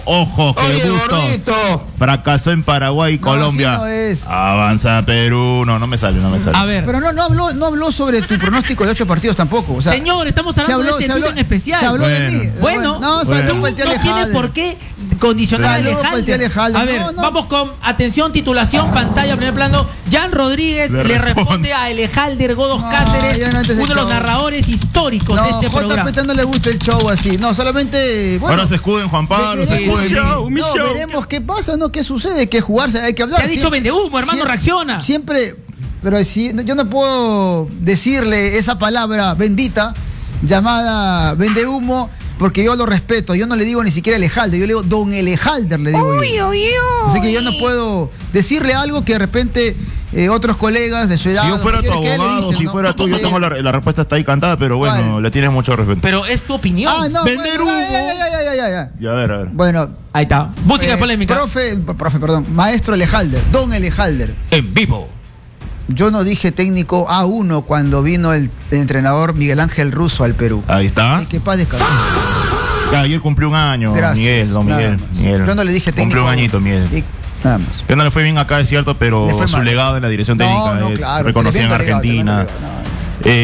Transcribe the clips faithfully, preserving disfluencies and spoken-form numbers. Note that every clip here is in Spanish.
Ojo, que Oye, Bustos gordito. fracasó en Paraguay y No, Colombia. así no es. Avanza Perú. No, no me sale, no me sale. A ver. Pero no, no habló, no habló sobre tu pronóstico de ocho partidos tampoco. O sea, Señor, estamos se hablando habló- de se este habló- tuit en especial. Se habló de Bueno. mí. Bueno, no, bueno. saludos Tú para el tío no tienes Alejandro. por qué condicionar a Saludos para el tío Alejandro. Alejandro. A ver, No, no. vamos con atención, titulación, pantalla, primer plano. Jan Rodríguez Le le, responde responde. a Alejalder Godos No, Cáceres, ya no antes el uno de los show. narradores históricos No, de este J programa. P no le gusta el show así. No, solamente. Bueno, Ahora se escuden Juan Pablo, se veremos- escuden. show, mí. no, veremos qué pasa, ¿no? ¿Qué sucede? ¿Qué jugarse? Hay que hablar. Te ha dicho Siempre- vendehumo, hermano, siempre- reacciona. Siempre, pero si, yo no puedo decirle esa palabra bendita llamada vendehumo porque yo lo respeto. Yo no le digo ni siquiera Elejalder, yo le digo Don Elejalder, le digo yo. Así que yo no puedo decirle algo que de repente eh, otros colegas de su edad. Si yo fuera tu mayores que él le abogado, dicen, si ¿no? fuera tú, yo Sí. tengo la, la respuesta está ahí cantada, pero bueno, ¿Cuál? le tienes mucho respeto. Pero es tu opinión. Ah, no, Vender bueno, humo. ya, ya, ya, ya, ya, ya. Y a ver, a ver. Bueno, Ahí está. Música eh, de polémica. Profe, profe, perdón, maestro Elejalder, Don Elejalder. En vivo. Yo no dije técnico A uno cuando vino el, el entrenador Miguel Ángel Russo al Perú. Ahí está. Y que paz descanse. Ya, ayer cumplió un año, Gracias. Miguel, don nada Miguel, más. Miguel. Yo no le dije técnico. Cumplió un añito, Miguel. Y nada más. Que no le fue bien acá, es cierto, pero Le fue su mal. legado en la dirección No, técnica no, es claro, reconocido en tremendo legado, Argentina. tremendo legado, no.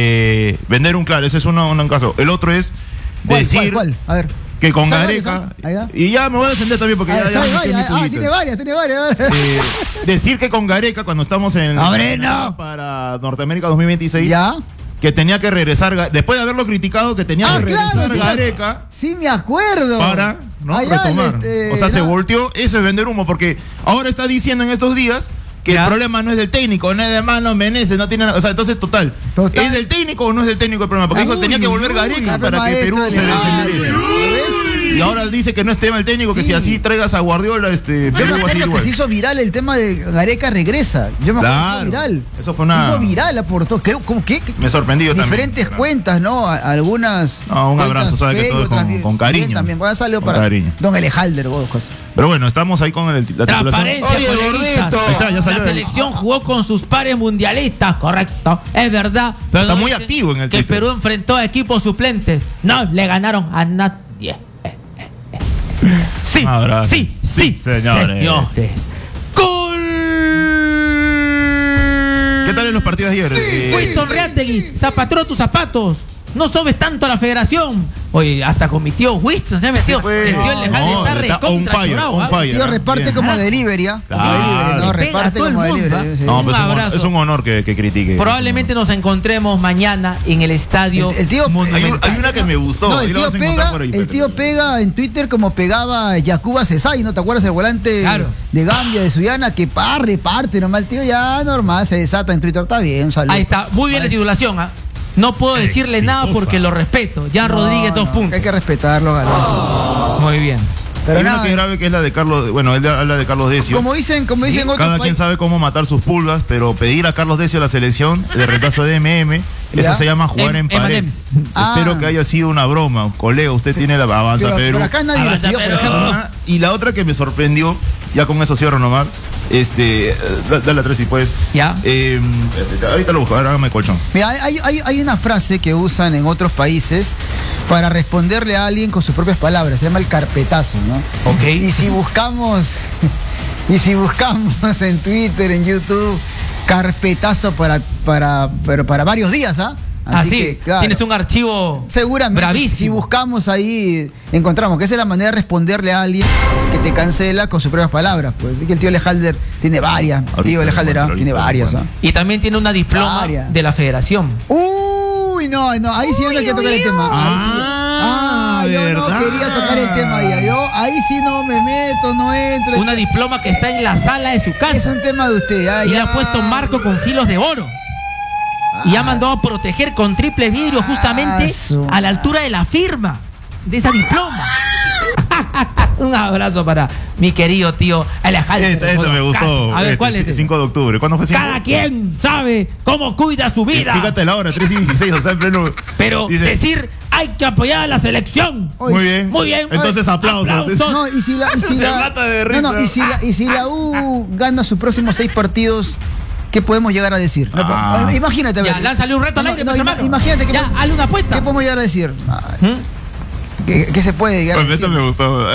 Eh, vender un claro, ese es uno, uno en caso. El otro es ¿Cuál, decir cuál, cuál? A ver. que con ¿Sabe Gareca. varios, ah? Ahí va. Y ya me voy a defender también porque A ya, ver, ya ¿sabe me metí en varias? mi Ah, Twitter. tiene varias, tiene varias. A ver. Eh, decir que con Gareca cuando estamos en ¡Hombre, no! para Norteamérica dos mil veintiséis ¿Ya? que tenía que regresar Ga- después de haberlo criticado que tenía Ah, que claro, regresar sí, Gareca Sí, me acuerdo. para no Allá, retomar. este, o sea, se no. volteó, eso es vender humo porque ahora está diciendo en estos días que Ya. el problema no es del técnico, no es de Mano Menezes, no tiene nada, o sea, entonces total, Total. ¿es del técnico o no es del técnico el problema? Porque dijo que tenía que volver Gareca Ah, para que maestro Perú se, se Alejandro, merece. ¿lo ves? Y ahora dice que no es tema del técnico, que Sí. si así traigas a Guardiola, este, Yo Perú me va a seguir acuerdo que igual. se hizo viral el tema de Gareca regresa. Yo me acuerdo que Claro. se hizo viral. Eso fue una- Se hizo viral, aportó. ¿Qué? ¿Cómo qué? Me sorprendió también. Diferentes Claro. cuentas, ¿no? A- Algunas. No, un cuentas abrazo, sabe que fake, todo es otras con- bien- con cariño. bien También, bueno, salió Con para cariño. Don Elejalder, vos, cosas. Pero bueno, estamos ahí con el, la titulación. Transparencia, Oye, coleguitas. gordito. Ahí está, ya salió La del- selección jugó con sus pares mundialistas, correcto, es verdad. Pero Está no muy dicen activo en el que Twitter. Perú enfrentó a equipos suplentes. No, le ganaron a nadie. Eh, eh, eh. Sí, Un abrazo. sí, sí, Sí, señores. señores. ¡Gol! ¿Qué tal en los partidos de ayer? Eh, Winston Reategui, zapatró tus zapatos. No sobes tanto a la federación. Oye, hasta con mi tío Winston se ha metido. pues. El tío No, Alejandro no, está está recontra on fire, chorado, on ¿ah? fire. Tío, reparte Bien. como delivery, ¿ah? Como Claro. delivery, no, Le pega a reparte todo el como mundo, delivery. ¿ah? sí. No, Un pues es un, honor, abrazo. es un honor que, que critique. Probablemente nos encontremos mañana en el estadio El- el tío- Hay, un- Monumental. hay una que me gustó. No, ahí el lo tío, vas a encontrar pega, por ahí, el pero- tío pega en Twitter como pegaba Yacuba Cesay, ¿no te acuerdas? El volante Claro. de Gambia, de Suyana, que pa, reparte nomás. El tío ya normal, se desata en Twitter, está bien, salud. Ahí está, muy bien la titulación. ¿ah? No puedo decirle nada porque lo respeto. Jan Rodríguez, dos puntos. Hay que respetarlo, Galán. Muy bien. Pero hay una nada, que es grave que es la de Carlos. Bueno, él habla de Carlos Decio. como dicen, como dicen otros Cada quien países. sabe cómo matar sus pulgas, pero pedir a Carlos Decio a la selección de reemplazo de M M, ¿Ya? eso se llama jugar Em- en pared. M and M's. Ah. Espero que haya sido una broma. Colega, usted tiene la avanza Pero, Perú. pero acá nadie lo Avanza pidió, por Perú. ejemplo. Ah, y la otra que me sorprendió, ya con eso cierro nomás, este, eh, da- dale a tres si puedes. Ya. Eh, ahorita lo busco, ahora hágame colchón. Mira, hay, hay, hay una frase que usan en otros países para responderle a alguien con sus propias palabras. Se llama el carpetazo, ¿no? Ok. Y si buscamos, y si buscamos en Twitter, en YouTube, carpetazo para, para, pero para varios días, ¿ah? Así, que, claro, tienes un archivo seguramente, si bravísimo. buscamos ahí, encontramos que esa es la manera de responderle a alguien que te cancela con sus propias palabras. Pues así que el tío Alejandro tiene varias. Ahorita Tío lo Alejandro encuentro, tiene ahorita lo varias, ¿ah? encuentro. Y también tiene una diploma Varias. de la federación. Uy, no, no, ahí sí yo no quiero tocar el tema. Ahí sí. Ah, yo ¿verdad? no quería tocar el tema ahí. Yo ahí sí no me meto, no entro. Una diploma que está en la sala de su Es casa. un tema de usted. ah, Y le ya. ha puesto marco con filos de oro. Y ha mandado a proteger con triple vidrio justamente Ah, su a la altura de la firma de esa diploma. Un abrazo para mi querido tío Alejandro. Esta, esta me gustó. A ver, Este, ¿cuál es? ese? cinco de octubre. ¿Cuándo fue cinco? Cada quien sabe cómo cuida su vida. Fíjate la hora, tres y dieciséis, o sea, en pleno. Pero dice, decir hay que apoyar a la selección. Oye, muy bien. Muy bien. Entonces, aplausos. Aplausos. No, y si la, y si Se la- mata de no, no, risa. y si la, y si la U gana sus próximos seis partidos, ¿qué podemos llegar a decir? No, Ah. pero, imagínate, a Ya, ver. lánzale un reto al No, aire, no, pues, ima- hermano. imagínate que Ya, po- hazle una apuesta. ¿Qué podemos llegar a decir? Ay, ¿Mm? ¿Qué, qué se puede llegar a Pues decir? esto me gustó.